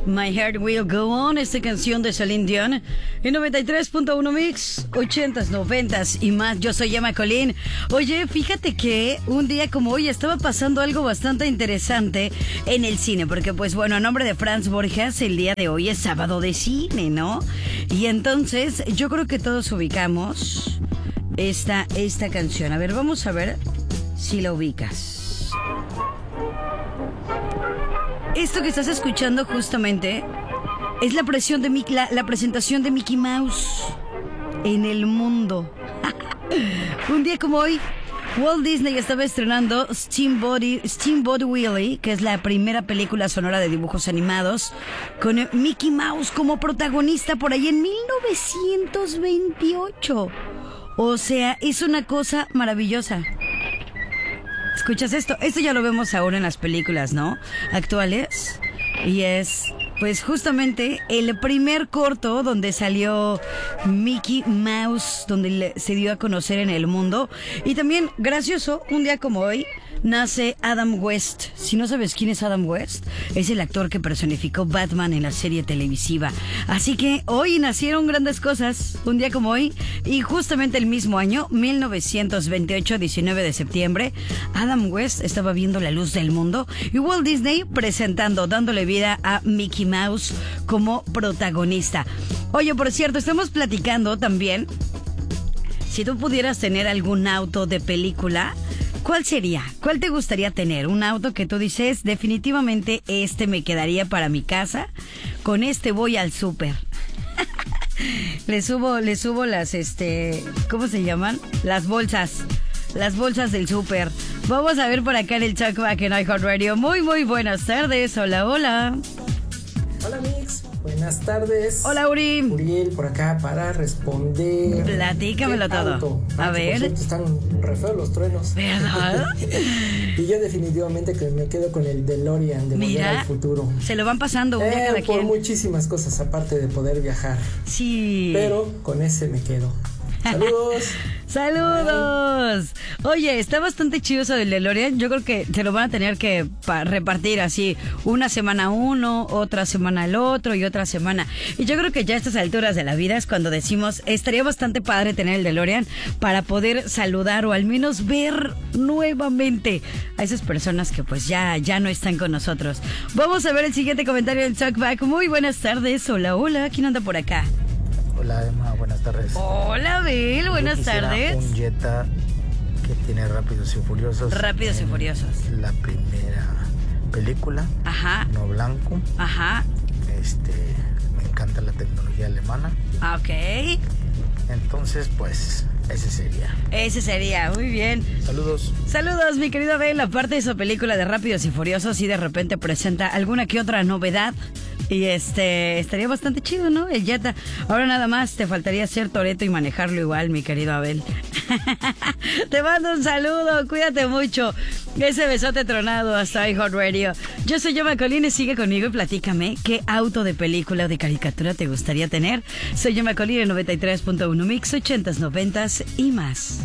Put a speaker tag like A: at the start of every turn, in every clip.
A: My Heart Will Go On, esta canción de Celine Dion, en 93.1 Mix, 80s, 90s y más. Yo soy Emma Colín. Oye, fíjate que un día como hoy estaba pasando algo bastante interesante en el cine, porque pues bueno, a nombre de Franz Borges, el día de hoy es sábado de cine, ¿no? Y entonces yo creo que todos ubicamos esta canción. A ver, vamos a ver si la ubicas. Esto que estás escuchando justamente es la presentación de Mickey Mouse en el mundo. Un día como hoy, Walt Disney estaba estrenando Steamboat Willie, que es la primera película sonora de dibujos animados, con Mickey Mouse como protagonista por ahí en 1928. O sea, es una cosa maravillosa. ¿Escuchas esto? Esto ya lo vemos ahora en las películas, ¿no? Actuales. Y es, pues justamente el primer corto donde salió Mickey Mouse, donde se dio a conocer en el mundo. Y también, gracioso, un día como hoy, nace Adam West. Si no sabes quién es Adam West, es el actor que personificó Batman en la serie televisiva. Así que hoy nacieron grandes cosas, un día como hoy, y justamente el mismo año, 1928, 19 de septiembre, Adam West estaba viendo la luz del mundo y Walt Disney dándole vida a Mickey Mouse como protagonista. Oye, por cierto, estamos platicando también, si tú pudieras tener algún auto de película, ¿cuál sería? ¿Cuál te gustaría tener? Un auto que tú dices, definitivamente este me quedaría para mi casa, con este voy al súper. Le subo las, ¿cómo se llaman? Las bolsas del súper. Vamos a ver por acá en el Talkback en iHeartRadio. Muy, muy buenas tardes. Hola, hola.
B: Hola, Mix. Buenas tardes.
A: Hola, Uri.
B: Uriel por acá para responder.
A: Platícamelo todo. A ver.
B: Por cierto, están re feos los truenos.
A: ¿Verdad?
B: Y yo definitivamente que me quedo con el DeLorean de Volver al Futuro.
A: Se lo van pasando un día cada quien.
B: Por muchísimas cosas aparte de poder viajar.
A: Sí.
B: Pero con ese me quedo. Saludos.
A: ¡Saludos! Oye, está bastante chido eso del DeLorean. Yo creo que se lo van a tener que repartir así. Una semana uno, otra semana el otro y otra semana. Y yo creo que ya a estas alturas de la vida es cuando decimos, estaría bastante padre tener el DeLorean para poder saludar o al menos ver nuevamente a esas personas que pues ya no están con nosotros. Vamos a ver el siguiente comentario del Talkback. Muy buenas tardes. Hola, hola. ¿Quién anda por acá?
C: Hola, Emma, buenas tardes.
A: Hola, Bel, buenas tardes.
C: Un Jetta que tiene Rápidos y Furiosos.
A: Rápidos y Furiosos.
C: La primera película.
A: Ajá.
C: No blanco.
A: Ajá.
C: Me encanta la tecnología alemana.
A: Ok.
C: Entonces, pues, ese sería,
A: muy bien.
C: Saludos,
A: mi querido Abel. Aparte de esa película de Rápidos y Furiosos, y de repente presenta alguna que otra novedad. Y estaría bastante chido, ¿no? El Jetta. Ahora nada más te faltaría ser Toretto y manejarlo igual, mi querido Abel. Te mando un saludo, cuídate mucho. Ese besote tronado hasta iHeartRadio. Yo soy Emma Colín y sigue conmigo y platícame qué auto de película o de caricatura te gustaría tener. Soy Emma Colín en 93.1 Mix, 80s, 90s y más.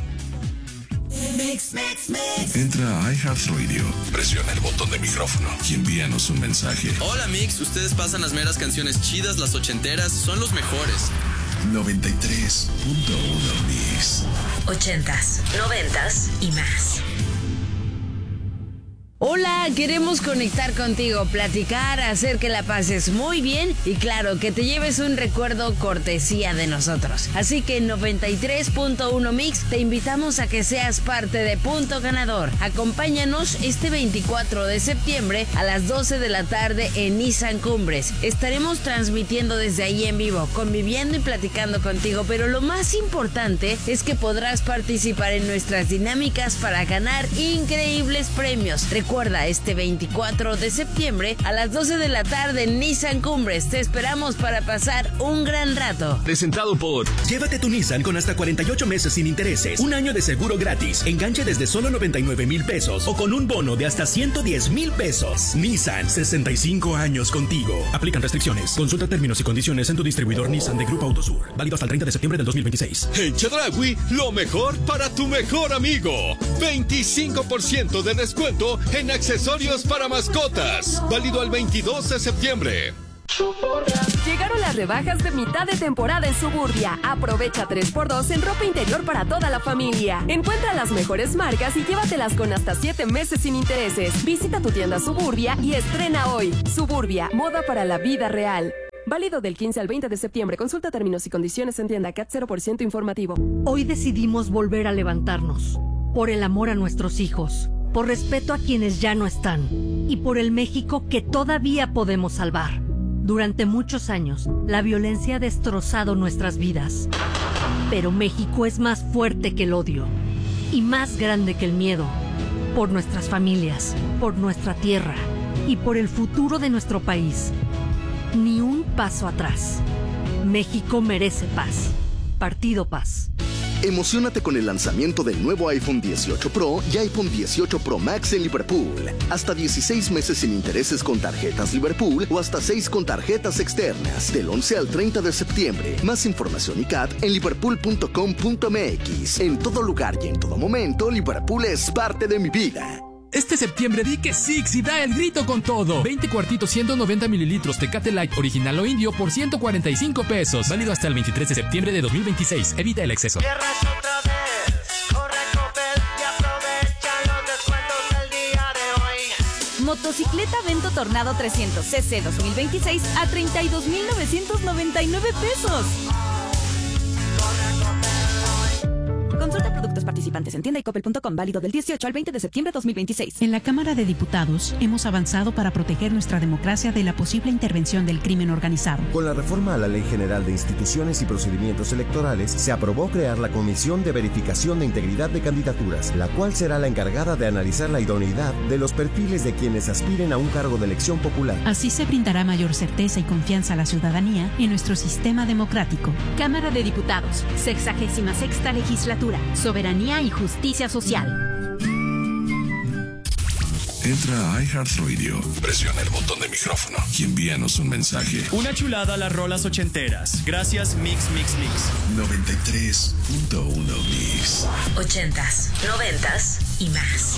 D: Entra a iHeartRadio, presiona el botón de micrófono y envíanos un mensaje.
E: Hola, Mix, ustedes pasan las meras canciones chidas, las ochenteras, son los mejores.
D: 93.1 Mix.
F: 80s, 90s y más.
A: Hola, queremos conectar contigo, platicar, hacer que la pases muy bien y claro, que te lleves un recuerdo cortesía de nosotros. Así que en 93.1 Mix te invitamos a que seas parte de Punto Ganador. Acompáñanos este 24 de septiembre a las 12 de la tarde en Nissan Cumbres. Estaremos transmitiendo desde ahí en vivo, conviviendo y platicando contigo, pero lo más importante es que podrás participar en nuestras dinámicas para ganar increíbles premios. Recuerda, este 24 de septiembre a las 12 de la tarde en Nissan Cumbres. Te esperamos para pasar un gran rato.
G: Presentado por... Llévate tu Nissan con hasta 48 meses sin intereses, un año de seguro gratis, enganche desde solo 99,000 pesos o con un bono de hasta 110,000 pesos. Nissan, 65 años contigo. Aplican restricciones. Consulta términos y condiciones en tu distribuidor Nissan de Grupo Autosur. Válido hasta el 30 de septiembre del 2026.
H: En Chedraui, lo mejor para tu mejor amigo. 25% de descuento en accesorios para mascotas. Válido al 22 de septiembre.
I: Llegaron las rebajas de mitad de temporada en Suburbia. Aprovecha 3x2 en ropa interior para toda la familia. Encuentra las mejores marcas y llévatelas con hasta 7 meses sin intereses. Visita tu tienda Suburbia y estrena hoy. Suburbia, moda para la vida real. Válido del 15 al 20 de septiembre. Consulta términos y condiciones en tienda CAT 0% informativo.
J: Hoy decidimos volver a levantarnos. Por el amor a nuestros hijos. Por respeto a quienes ya no están. Y por el México que todavía podemos salvar. Durante muchos años, la violencia ha destrozado nuestras vidas. Pero México es más fuerte que el odio y más grande que el miedo. Por nuestras familias, por nuestra tierra y por el futuro de nuestro país. Ni un paso atrás. México merece paz. Partido Paz.
K: Emociónate con el lanzamiento del nuevo iPhone 18 Pro y iPhone 18 Pro Max en Liverpool. Hasta 16 meses sin intereses con tarjetas Liverpool o hasta 6 con tarjetas externas. Del 11 al 30 de septiembre. Más información y CAT en liverpool.com.mx. En todo lugar y en todo momento, Liverpool es parte de mi vida.
L: Este septiembre di que Six y da el grito con todo. 20 cuartitos 190 mililitros Tecate Light original o indio por 145 pesos. Válido hasta el 23 de septiembre de 2026. Evita el exceso.
M: Motocicleta Vento Tornado 300cc 2026 a 32,999 pesos. Consulta productos participantes en tienda y coppel.com. Válido del 18 al 20 de septiembre de 2026.
N: En la Cámara de Diputados hemos avanzado para proteger nuestra democracia de la posible intervención del crimen organizado.
O: Con la reforma a la Ley General de Instituciones y Procedimientos Electorales, se aprobó crear la Comisión de Verificación de Integridad de Candidaturas, la cual será la encargada de analizar la idoneidad de los perfiles de quienes aspiren a un cargo de elección popular.
N: Así se brindará mayor certeza y confianza a la ciudadanía en nuestro sistema democrático.
P: Cámara de Diputados, 66ª Legislatura. Soberanía y justicia social.
D: Entra a iHeartRadio, presiona el botón de micrófono y envíanos un mensaje.
Q: Una chulada a las rolas ochenteras. Gracias, Mix Mix Mix.
D: 93.1 Mix.
F: 80s, 90s y más.